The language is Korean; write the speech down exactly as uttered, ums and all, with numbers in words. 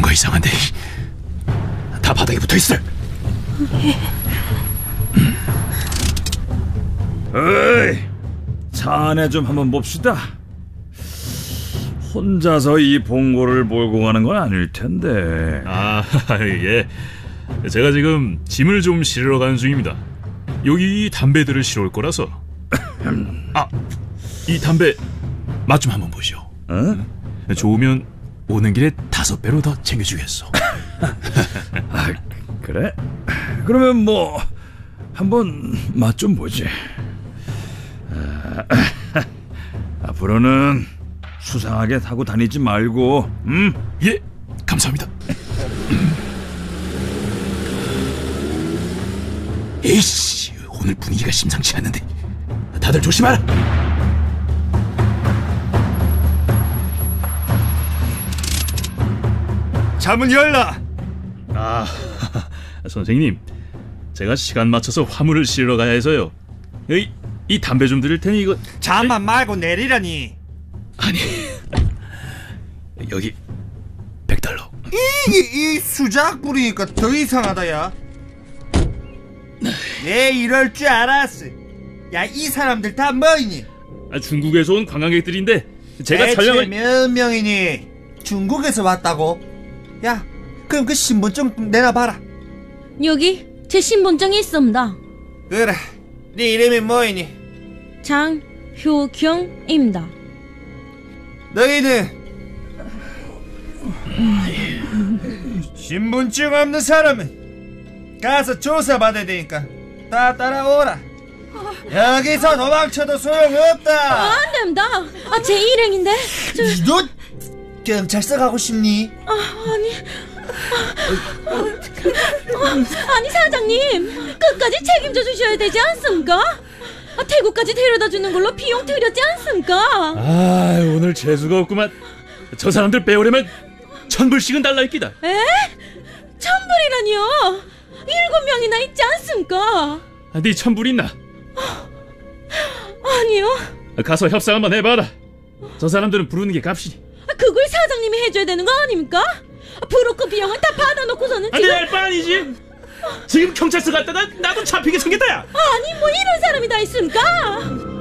뭔가 이상한데. 다 바닥에 붙어있어. 어이, 차 안에 좀 한번 봅시다. 혼자서 이 봉고를 몰고 가는 건 아닐 텐데. 아, 예. 제가 지금 짐을 좀 실으러 가는 중입니다. 여기 담배들을 실어올 거라서. 아, 이 담배 맛 좀 한번 보시오. 어? 좋으면 오는 길에 다섯 배로 더 챙겨주겠소. 아, 그래? 그러면 뭐 한번 맛 좀 보지. 아, 앞으로는 수상하게 타고 다니지 말고. 음? 예, 감사합니다. 에이씨, 오늘 분위기가 심상치 않은데. 다들 조심하라. 잠은 열라. 아, 선생님, 제가 시간 맞춰서 화물을 실으러 가야 해서요. 이, 이 담배 좀 드릴 테니 이거. 잠만 말고 내리라니. 아니, 여기 백 달러. 이게 이 수작 부리니까 더 이상하다야. 내 이럴 줄 알았어. 야, 이 사람들 다 뭐이니? 아, 중국에서 온 관광객들인데 제가 대체 촬영을. 몇 명이니? 중국에서 왔다고? 야, 그럼 그 신분증 내놔봐라. 여기 제 신분증이 있습니다. 그래, 네 이름이 뭐이니? 장효경입니다. 너희는 신분증 없는 사람은 가서 조사받아야 되니까 다 따라오라. 여기서 도망쳐도 소용없다. 아, 안 됩니다. 아, 제 일행인데. 저... 너 경찰서 가고 싶니? 아, 아니. 아, 아, 아니 사장님, 끝까지 책임져 주셔야 되지 않습니까? 아, 태국까지 데려다 주는 걸로 비용 들였지 않습니까? 아, 오늘 재수가 없구만. 저 사람들 빼오려면 천불씩은 달라 있기다. 에? 천불이라니요? 일곱 명이나 있지 않습니까? 아, 네 천불 있나? 아니요. 가서 협상 한번 해봐라. 저 사람들은 부르는 게 값이니. 그걸 사장님이 해줘야 되는 거 아닙니까? 브로커 비용을 다 받아놓고서는 지금. 아니, 알 바 아니지. 지금 경찰서 갔다가 나도 잡히게 생겼다야. 아니, 뭐 이런 사람이 다 있습니까?